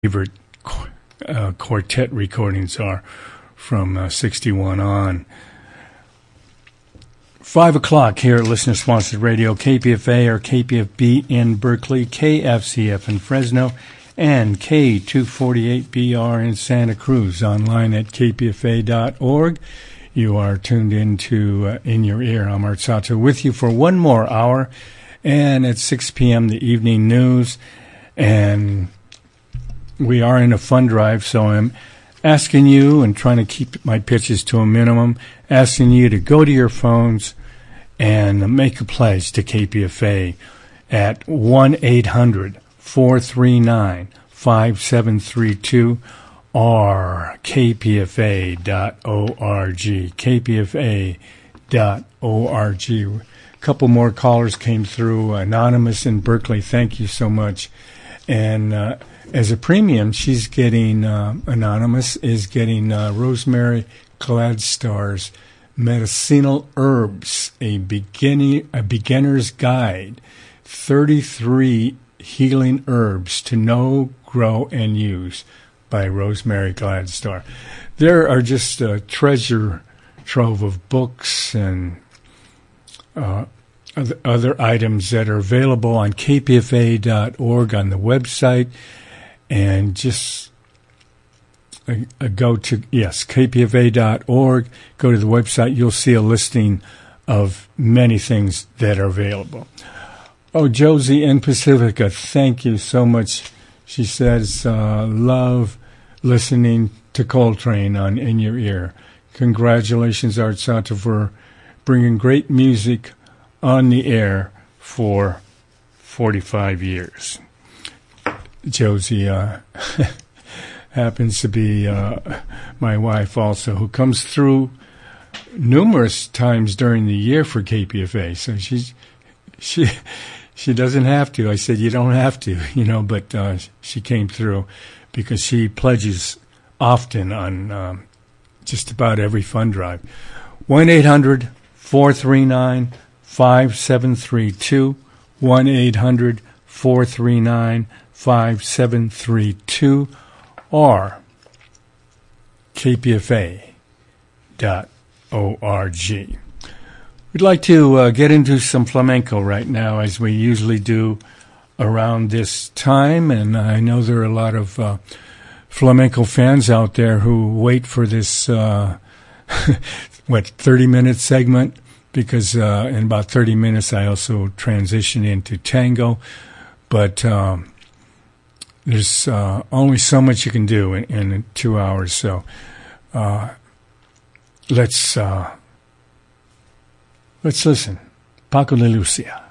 favorite quartet recordings are from 61 on. 5 o'clock here at listener-sponsored radio, KPFA or KPFB in Berkeley, KFCF in Fresno, and K248BR in Santa Cruz. Online at kpfa.org. You are tuned into In Your Ear. I'm Art Sato with you for one more hour, and at 6 p.m. the evening news, and we are in a fund drive, so I'm asking you, and trying to keep my pitches to a minimum, asking you to go to your phones and make a pledge to KPFA at 1-800-439-5732 or kpfa.org, kpfa.org. A couple more callers came through. Anonymous in Berkeley, thank you so much. And as a premium, she's getting, Anonymous is getting Rosemary Gladstar's Medicinal Herbs, a beginner's guide, 33 healing herbs to know, grow, and use by Rosemary Gladstar. There are just a treasure trove of books and other items that are available on kpfa.org on the website. And just go to, kpfa.org, go to the website. You'll see a listing of many things that are available. Oh, Josie in Pacifica, thank you so much. She says, love listening to Coltrane on In Your Ear. Congratulations, Art Sato, for bringing great music on the air for 45 years. Josie happens to be my wife also, who comes through numerous times during the year for KPFA. So she doesn't have to. I said, you don't have to, but she came through because she pledges often on just about every fund drive. 1-800-439-5732, 1-800-439-5732, or kpfa.org. We'd like to get into some flamenco right now, as we usually do around this time, and I know there are a lot of flamenco fans out there who wait for this 30-minute segment, because in about 30 minutes I also transition into tango, but there's only so much you can do in 2 hours, so let's listen. Paco de Lucia.